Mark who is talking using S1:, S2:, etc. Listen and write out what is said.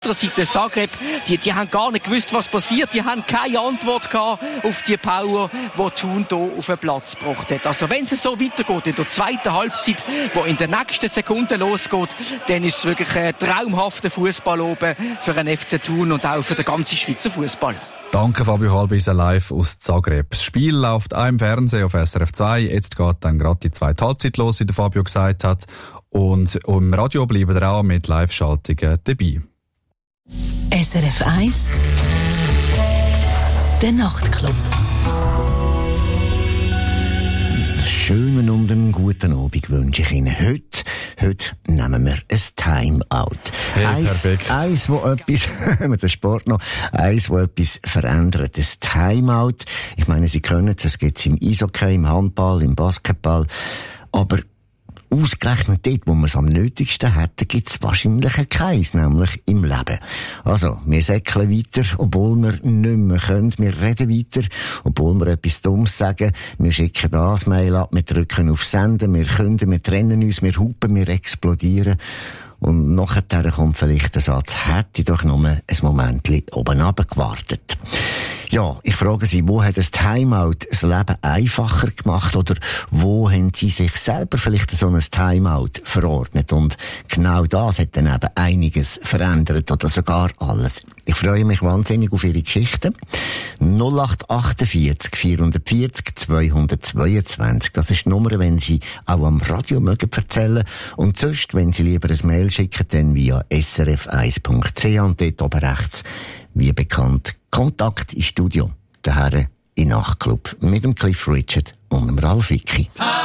S1: Seite Zagreb, die haben gar nicht gewusst, was passiert. Die haben keine Antwort gehabt auf die Power, die Thun hier auf den Platz gebracht hat. Also wenn es so weitergeht in der zweiten Halbzeit, wo in den nächsten Sekunden losgeht, dann ist es wirklich ein traumhafter Fußball oben für den FC Thun und auch für den ganzen Schweizer Fußball.
S2: Danke Fabio Halbisen live aus Zagreb. Das Spiel läuft auch im Fernsehen auf SRF 2. Jetzt geht dann gerade die zweite Halbzeit los, wie der Fabio gesagt hat. Und im Radio bleiben wir auch mit Live-Schaltungen dabei.
S3: SRF 1 Der Nachtclub.
S4: Schönen und einen guten Abend wünsche ich Ihnen. Heute nehmen wir ein Timeout.
S2: Hey, perfekt.
S4: Eins, wo etwas, mit dem Sport noch, eins, wo etwas verändert. Ein Timeout. Ich meine, Sie können es gibt es im Eishockey, im Handball, im Basketball. Aber ausgerechnet dort, wo wir es am nötigsten hätten, gibt es wahrscheinlich keins, nämlich im Leben. Also, wir säckeln weiter, obwohl wir nicht mehr können. Wir reden weiter, obwohl wir etwas Dummes sagen. Wir schicken das Mail ab, wir drücken auf Senden, wir künden, wir trennen uns, wir hupen, wir explodieren. Und nachher kommt vielleicht der Satz, hätte ich doch nur ein Momentchen oben runter gewartet. Ja, ich frage Sie, wo hat das Timeout das Leben einfacher gemacht oder wo haben Sie sich selber vielleicht so ein Timeout verordnet? Und genau das hat dann eben einiges verändert oder sogar alles. Ich freue mich wahnsinnig auf Ihre Geschichten. 0848 440 222. Das ist die Nummer, wenn Sie auch am Radio mögen erzählen. Und sonst, wenn Sie lieber ein Mail schicken, dann via srf1.ch und dort oben rechts, wie bekannt, Kontakt ins Studio. Der Herren in Nachtclub mit dem Cliff Richard und dem Ralf Wicki.